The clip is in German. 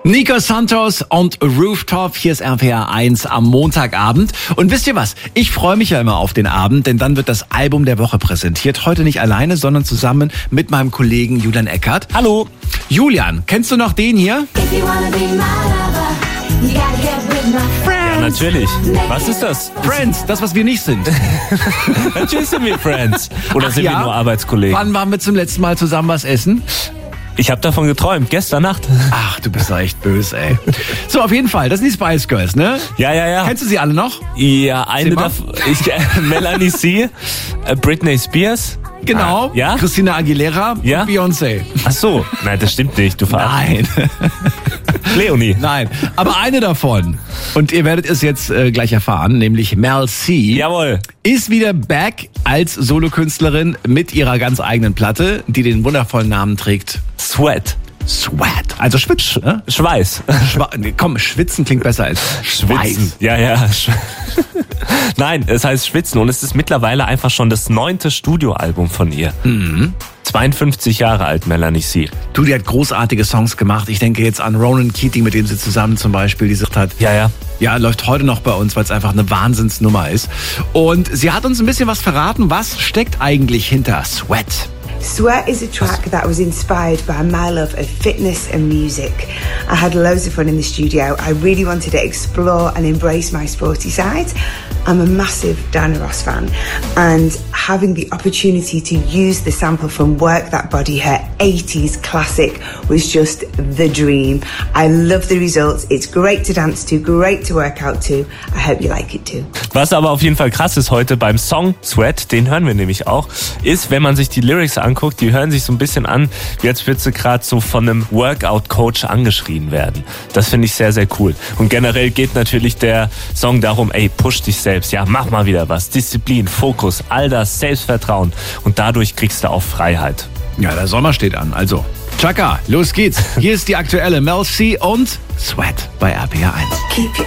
Nico Santos und Rooftop, hier ist RPR 1 am Montagabend. Und wisst ihr was? Ich freue mich ja immer auf den Abend, denn dann wird das Album der Woche präsentiert. Heute nicht alleine, sondern zusammen mit meinem Kollegen Julian Eckert. Hallo. Julian, kennst du noch den hier? Ja, natürlich. Was ist das? Friends, das, was wir nicht sind. Natürlich sind wir Friends. Oder sind wir nur Arbeitskollegen? Wann waren wir zum letzten Mal zusammen was essen? Ich habe davon geträumt, gestern Nacht. Ach, du bist doch echt böse, ey. So, auf jeden Fall, das sind die Spice Girls, ne? Ja. Kennst du sie alle noch? Ja, eine davon. Melanie C., Britney Spears. Genau. Ja? Christina Aguilera Ja? und Beyoncé. Ach so. Nein, das stimmt nicht. Du verarschst. Nein. Leonie. Nein, aber eine davon, und ihr werdet es jetzt gleich erfahren, nämlich Mel C. Jawohl. Ist wieder back als Solokünstlerin mit ihrer ganz eigenen Platte, die den wundervollen Namen trägt Sweat. Sweat. Also Schwitz, ne? Schweiß. Nee, komm, Schwitzen klingt besser als Schweiß. Ja. Nein, es heißt Schwitzen und es ist mittlerweile einfach schon das 9. Studioalbum von ihr. 52 Jahre alt, Melanie C. Du, die hat großartige Songs gemacht. Ich denke jetzt an Ronan Keating, mit dem sie zusammen zum Beispiel die Sucht hat. Ja. Ja, läuft heute noch bei uns, weil es einfach eine Wahnsinnsnummer ist. Und sie hat uns ein bisschen was verraten. Was steckt eigentlich hinter Sweat? Sweat is a track that was inspired by my love of fitness and music. I had loads of fun in the studio. I really wanted to explore and embrace my sporty side. I'm a massive Diana Ross fan, and having the opportunity to use the sample from Work That Body, her 80s classic, was just the dream. I love the results. It's great to dance to, great to work out to. I hope you like it too. Was aber auf jeden Fall krass ist heute beim Song Sweat, den hören wir nämlich auch, ist, wenn man sich die Lyrics anguckt, die hören sich so ein bisschen an, wie als würde sie gerade so von einem Workout-Coach angeschrien werden. Das finde ich sehr, sehr cool. Und generell geht natürlich der Song darum, ey, push dich selbst. Ja, mach mal wieder was. Disziplin, Fokus, all das, Selbstvertrauen. Und dadurch kriegst du auch Freiheit. Ja, der Sommer steht an. Also, Chaka, los geht's. Hier ist die aktuelle Mel C und Sweat bei RPR 1.